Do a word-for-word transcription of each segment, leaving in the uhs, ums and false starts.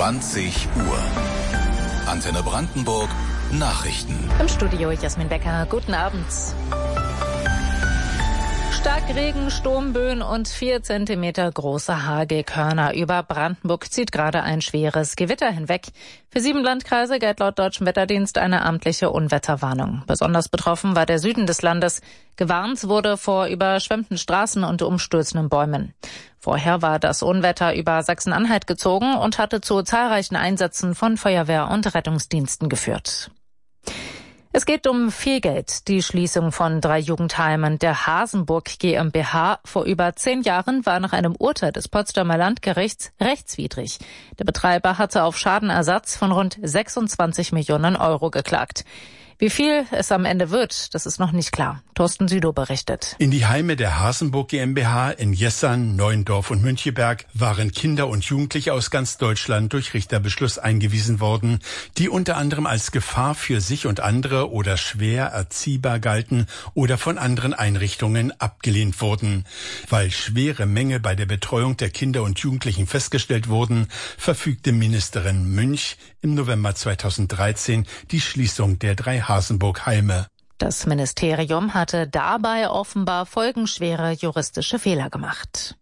zwanzig Uhr. Antenne Brandenburg Nachrichten. Im Studio Jasmin Becker. Guten Abend. Starkregen, Sturmböen und vier Zentimeter große Hagelkörner. Über Brandenburg zieht gerade ein schweres Gewitter hinweg. Für sieben Landkreise gilt laut Deutschem Wetterdienst eine amtliche Unwetterwarnung. Besonders betroffen war der Süden des Landes. Gewarnt wurde vor überschwemmten Straßen und umstürzenden Bäumen. Vorher war das Unwetter über Sachsen-Anhalt gezogen und hatte zu zahlreichen Einsätzen von Feuerwehr und Rettungsdiensten geführt. Es geht um viel Geld. Die Schließung von drei Jugendheimen der Hasenburg GmbH vor über zehn Jahren war nach einem Urteil des Potsdamer Landgerichts rechtswidrig. Der Betreiber hatte auf Schadenersatz von rund sechsundzwanzig Millionen Euro geklagt. Wie viel es am Ende wird, das ist noch nicht klar. Thorsten Südow berichtet. In die Heime der Hasenburg GmbH in Jessern, Neuendorf und Müncheberg waren Kinder und Jugendliche aus ganz Deutschland durch Richterbeschluss eingewiesen worden, die unter anderem als Gefahr für sich und andere oder schwer erziehbar galten oder von anderen Einrichtungen abgelehnt wurden. Weil schwere Mängel bei der Betreuung der Kinder und Jugendlichen festgestellt wurden, verfügte Ministerin Münch im November zweitausenddreizehn die Schließung der drei Hasenburg-Heime. Das Ministerium hatte dabei offenbar folgenschwere juristische Fehler gemacht.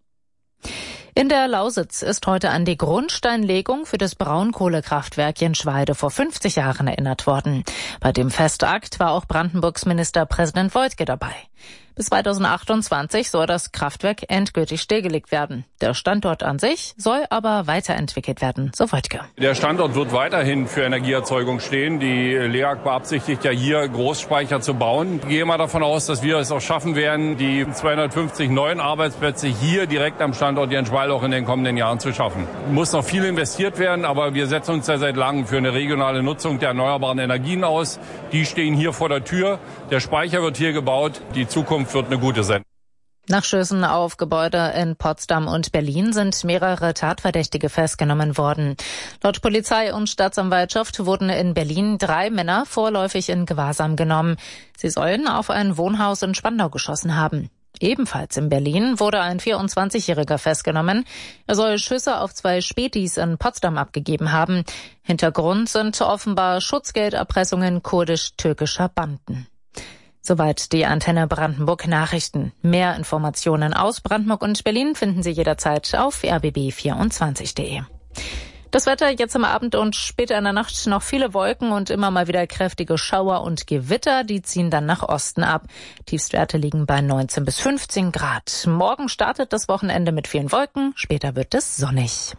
In der Lausitz ist heute an die Grundsteinlegung für das Braunkohlekraftwerk Jenschwalde vor fünfzig Jahren erinnert worden. Bei dem Festakt war auch Brandenburgs Ministerpräsident Woidke dabei. Bis zweitausendachtundzwanzig soll das Kraftwerk endgültig stillgelegt werden. Der Standort an sich soll aber weiterentwickelt werden, so Woidke. Der Standort wird weiterhin für Energieerzeugung stehen. Die L E A G beabsichtigt ja hier Großspeicher zu bauen. Ich gehe mal davon aus, dass wir es auch schaffen werden, die zweihundertfünfzig neuen Arbeitsplätze hier direkt am Standort Jenschwalde auch in den kommenden Jahren zu schaffen. Muss noch viel investiert werden, aber wir setzen uns ja seit langem für eine regionale Nutzung der erneuerbaren Energien aus. Die stehen hier vor der Tür. Der Speicher wird hier gebaut. Die Zukunft wird eine gute sein. Nach Schüssen auf Gebäude in Potsdam und Berlin sind mehrere Tatverdächtige festgenommen worden. Laut Polizei und Staatsanwaltschaft wurden in Berlin drei Männer vorläufig in Gewahrsam genommen. Sie sollen auf ein Wohnhaus in Spandau geschossen haben. Ebenfalls in Berlin wurde ein vierundzwanzigjähriger festgenommen. Er soll Schüsse auf zwei Spätis in Potsdam abgegeben haben. Hintergrund sind offenbar Schutzgelderpressungen kurdisch-türkischer Banden. Soweit die Antenne Brandenburg Nachrichten. Mehr Informationen aus Brandenburg und Berlin finden Sie jederzeit auf r b b vierundzwanzig punkt d e. Das Wetter jetzt am Abend und später in der Nacht noch viele Wolken und immer mal wieder kräftige Schauer und Gewitter. Die ziehen dann nach Osten ab. Tiefstwerte liegen bei neunzehn bis fünfzehn Grad. Morgen startet das Wochenende mit vielen Wolken. Später wird es sonnig.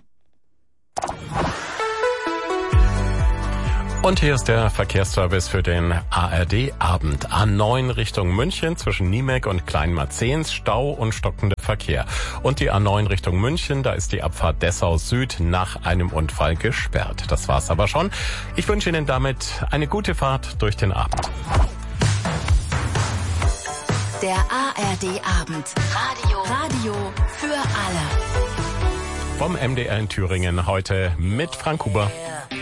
Und hier ist der Verkehrsservice für den A R D-Abend. A neun Richtung München zwischen Niemek und Kleinmarzehns, Stau und stockender Verkehr. Und die A neun Richtung München, da ist die Abfahrt Dessau Süd nach einem Unfall gesperrt. Das war's aber schon. Ich wünsche Ihnen damit eine gute Fahrt durch den Abend. Der A R D-Abend. Radio. Radio für alle. Vom M D R in Thüringen heute mit Frank Huber.